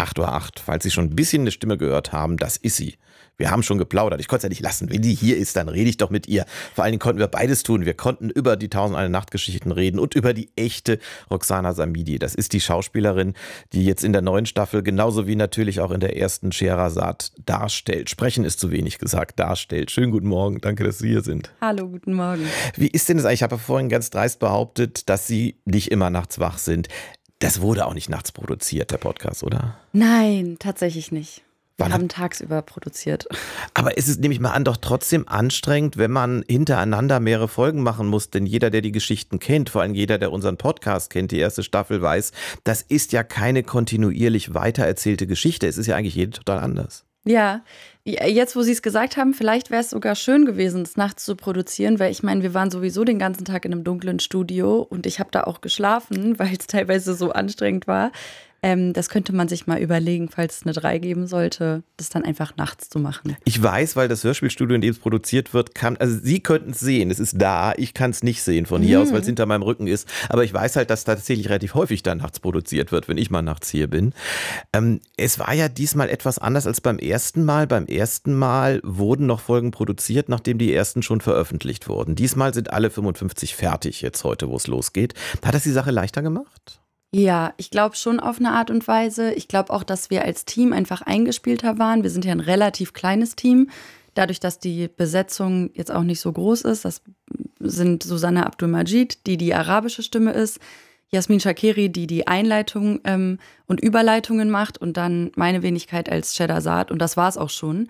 8:08 Uhr. Falls Sie schon ein bisschen eine Stimme gehört haben, das ist sie. Wir haben schon geplaudert. Ich konnte es ja nicht lassen. Wenn die hier ist, dann rede ich doch mit ihr. Vor allen Dingen konnten wir beides tun. Wir konnten über die 1001 Nacht-Geschichten reden und über die echte Roxana Samidi. Das ist die Schauspielerin, die jetzt in der neuen Staffel genauso wie natürlich auch in der ersten Scheherazade darstellt. Sprechen ist zu wenig gesagt, darstellt. Schönen guten Morgen. Danke, dass Sie hier sind. Hallo, guten Morgen. Wie ist denn das eigentlich? Ich habe ja vorhin ganz dreist behauptet, dass Sie nicht immer nachts wach sind. Das wurde auch nicht nachts produziert, der Podcast, oder? Nein, tatsächlich nicht. Wir Wann haben tagsüber produziert. Aber es ist, nehme ich mal an, doch trotzdem anstrengend, wenn man hintereinander mehrere Folgen machen muss. Denn jeder, der die Geschichten kennt, vor allem jeder, der unseren Podcast kennt, die erste Staffel weiß, das ist ja keine kontinuierlich weitererzählte Geschichte. Es ist ja eigentlich jede total anders. Ja, jetzt wo Sie es gesagt haben, vielleicht wäre es sogar schön gewesen, es nachts zu produzieren, weil ich meine, wir waren sowieso den ganzen Tag in einem dunklen Studio und ich habe da auch geschlafen, weil es teilweise so anstrengend war. Das könnte man sich mal überlegen, falls es eine 3 geben sollte, das dann einfach nachts zu machen. Ich weiß, weil das Hörspielstudio, in dem es produziert wird, also Sie könnten es sehen, es ist da, ich kann es nicht sehen von hier aus, weil es hinter meinem Rücken ist. Aber ich weiß halt, dass tatsächlich relativ häufig dann nachts produziert wird, wenn ich mal nachts hier bin. Es war ja diesmal etwas anders als beim ersten Mal. Beim ersten Mal wurden noch Folgen produziert, nachdem die ersten schon veröffentlicht wurden. Diesmal sind alle 55 fertig jetzt heute, wo es losgeht. Hat das die Sache leichter gemacht? Ja, ich glaube schon auf eine Art und Weise. Ich glaube auch, dass wir als Team einfach eingespielter waren. Wir sind ja ein relativ kleines Team. Dadurch, dass die Besetzung jetzt auch nicht so groß ist, das sind Susanne Abdul-Majid, die die arabische Stimme ist, Jasmin Shakeri, die die Einleitung und Überleitungen macht und dann meine Wenigkeit als Scheherazade und das war es auch schon.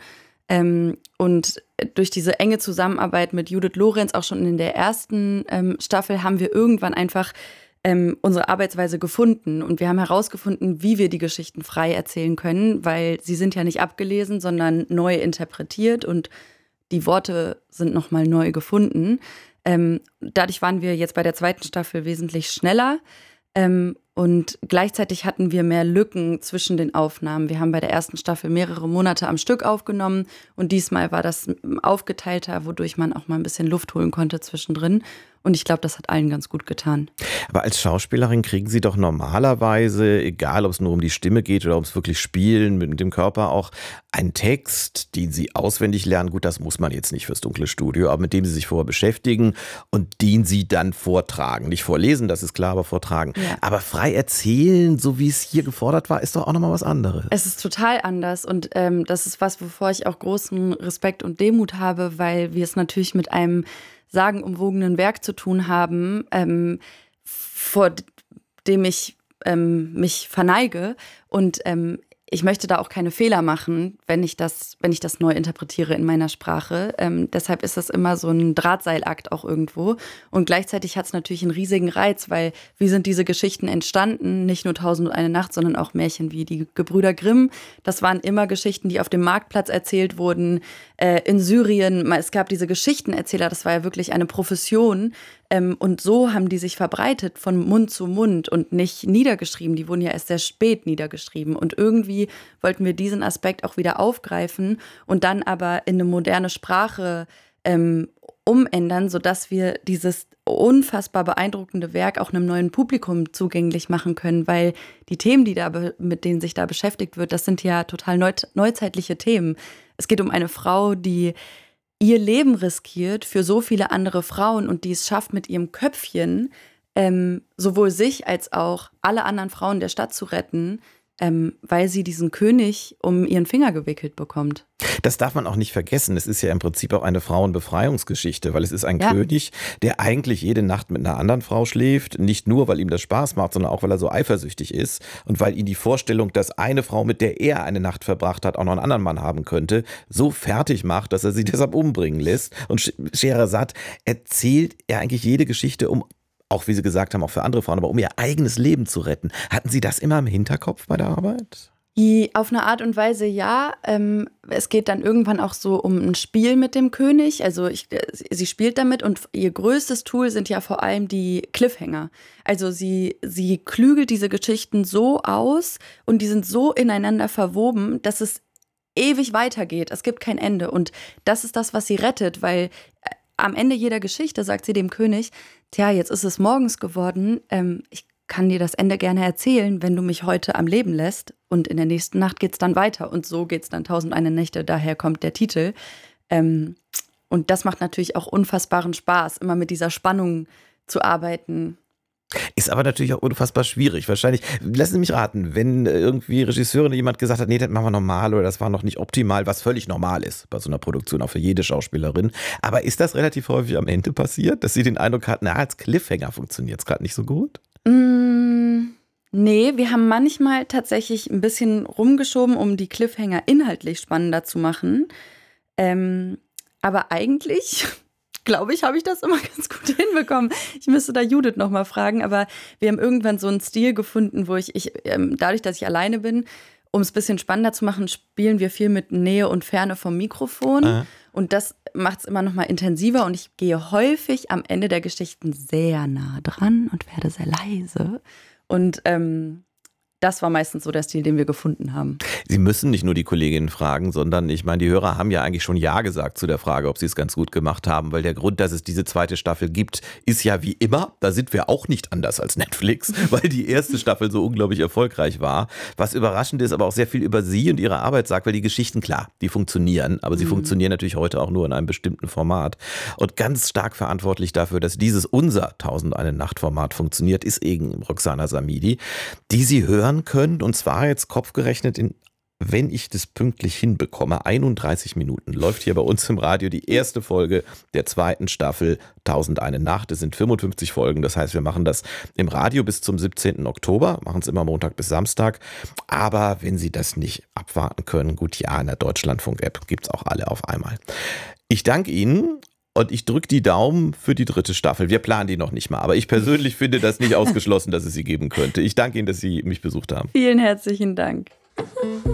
Und durch diese enge Zusammenarbeit mit Judith Lorenz, auch schon in der ersten Staffel, haben wir irgendwann einfach unsere Arbeitsweise gefunden und wir haben herausgefunden, wie wir die Geschichten frei erzählen können, weil sie sind ja nicht abgelesen, sondern neu interpretiert und die Worte sind nochmal neu gefunden. Dadurch waren wir jetzt bei der zweiten Staffel wesentlich schneller und gleichzeitig hatten wir mehr Lücken zwischen den Aufnahmen. Wir haben bei der ersten Staffel mehrere Monate am Stück aufgenommen und diesmal war das aufgeteilter, wodurch man auch mal ein bisschen Luft holen konnte zwischendrin. Und ich glaube, das hat allen ganz gut getan. Aber als Schauspielerin kriegen Sie doch normalerweise, egal ob es nur um die Stimme geht oder ob es wirklich Spielen mit dem Körper auch, einen Text, den Sie auswendig lernen. Gut, das muss man jetzt nicht fürs dunkle Studio, aber mit dem Sie sich vorher beschäftigen und den Sie dann vortragen. Nicht vorlesen, das ist klar, aber vortragen. Ja. Aber frei erzählen, so wie es hier gefordert war, ist doch auch nochmal was anderes. Es ist total anders und das ist was, wovor ich auch großen Respekt und Demut habe, weil wir es natürlich mit einem sagenumwogenen Werk zu tun haben, vor dem ich mich verneige. Und ich möchte da auch keine Fehler machen, wenn ich das neu interpretiere in meiner Sprache. Deshalb ist das immer so ein Drahtseilakt auch irgendwo. Und gleichzeitig hat es natürlich einen riesigen Reiz, weil wie sind diese Geschichten entstanden? Nicht nur 1001 Nacht, sondern auch Märchen wie die Gebrüder Grimm. Das waren immer Geschichten, die auf dem Marktplatz erzählt wurden. In Syrien, es gab diese Geschichtenerzähler, das war ja wirklich eine Profession. Und so haben die sich verbreitet von Mund zu Mund und nicht niedergeschrieben. Die wurden ja erst sehr spät niedergeschrieben. Und irgendwie wollten wir diesen Aspekt auch wieder aufgreifen und dann aber in eine moderne Sprache umändern, sodass wir dieses unfassbar beeindruckende Werk auch einem neuen Publikum zugänglich machen können, weil die Themen, mit denen sich da beschäftigt wird, das sind ja total neuzeitliche Themen. Es geht um eine Frau, die ihr Leben riskiert für so viele andere Frauen und die es schafft, mit ihrem Köpfchen sowohl sich als auch alle anderen Frauen der Stadt zu retten, weil sie diesen König um ihren Finger gewickelt bekommt. Das darf man auch nicht vergessen. Es ist ja im Prinzip auch eine Frauenbefreiungsgeschichte, weil es ist ein König, der eigentlich jede Nacht mit einer anderen Frau schläft. Nicht nur, weil ihm das Spaß macht, sondern auch, weil er so eifersüchtig ist und weil ihn die Vorstellung, dass eine Frau, mit der er eine Nacht verbracht hat, auch noch einen anderen Mann haben könnte, so fertig macht, dass er sie deshalb umbringen lässt. Und Scheherazade erzählt ja eigentlich jede Geschichte, um auch wie Sie gesagt haben, auch für andere Frauen, aber um ihr eigenes Leben zu retten. Hatten Sie das immer im Hinterkopf bei der Arbeit? Auf eine Art und Weise ja. Es geht dann irgendwann auch so um ein Spiel mit dem König. Also sie spielt damit und ihr größtes Tool sind ja vor allem die Cliffhanger. Also sie klügelt diese Geschichten so aus und die sind so ineinander verwoben, dass es ewig weitergeht. Es gibt kein Ende. Und das ist das, was sie rettet, weil am Ende jeder Geschichte sagt sie dem König, tja, jetzt ist es morgens geworden, ich kann dir das Ende gerne erzählen, wenn du mich heute am Leben lässt. und in der nächsten Nacht geht es dann weiter. Und so geht es dann 1001 Nächte, daher kommt der Titel. Und das macht natürlich auch unfassbaren Spaß, immer mit dieser Spannung zu arbeiten. Ist aber natürlich auch unfassbar schwierig. Wahrscheinlich, lassen Sie mich raten, wenn irgendwie Regisseurin jemand gesagt hat, nee, das machen wir normal oder das war noch nicht optimal, was völlig normal ist bei so einer Produktion, auch für jede Schauspielerin. Aber ist das relativ häufig am Ende passiert, dass Sie den Eindruck hatten, als Cliffhanger funktioniert es gerade nicht so gut? Nee, wir haben manchmal tatsächlich ein bisschen rumgeschoben, um die Cliffhanger inhaltlich spannender zu machen. Aber eigentlich, glaube ich, habe ich das immer ganz gut hinbekommen. Ich müsste da Judith nochmal fragen, aber wir haben irgendwann so einen Stil gefunden, wo ich dadurch, dass ich alleine bin, um es ein bisschen spannender zu machen, spielen wir viel mit Nähe und Ferne vom Mikrofon. Aha. Und das macht es immer noch mal intensiver. Und ich gehe häufig am Ende der Geschichten sehr nah dran und werde sehr leise. Und das war meistens so der Stil, den wir gefunden haben. Sie müssen nicht nur die Kolleginnen fragen, sondern ich meine, die Hörer haben ja eigentlich schon Ja gesagt zu der Frage, ob sie es ganz gut gemacht haben, weil der Grund, dass es diese zweite Staffel gibt, ist ja wie immer, da sind wir auch nicht anders als Netflix, weil die erste Staffel so unglaublich erfolgreich war. Was überraschend ist, aber auch sehr viel über Sie und Ihre Arbeit sagt, weil die Geschichten, klar, die funktionieren, aber sie funktionieren natürlich heute auch nur in einem bestimmten Format. Und ganz stark verantwortlich dafür, dass dieses unser 1001 Nacht Format funktioniert, ist eben Roxana Samidi, die Sie hören können, und zwar jetzt kopfgerechnet in, wenn ich das pünktlich hinbekomme, 31 Minuten läuft hier bei uns im Radio die erste Folge der zweiten Staffel 1001 Nacht. Es sind 55 Folgen, das heißt, wir machen das im Radio bis zum 17. Oktober, machen es immer Montag bis Samstag. Aber wenn Sie das nicht abwarten können, gut, ja, in der Deutschlandfunk-App gibt es auch alle auf einmal. Ich danke Ihnen. Und ich drücke die Daumen für die dritte Staffel. Wir planen die noch nicht mal, aber ich persönlich finde das nicht ausgeschlossen, dass es sie geben könnte. Ich danke Ihnen, dass Sie mich besucht haben. Vielen herzlichen Dank.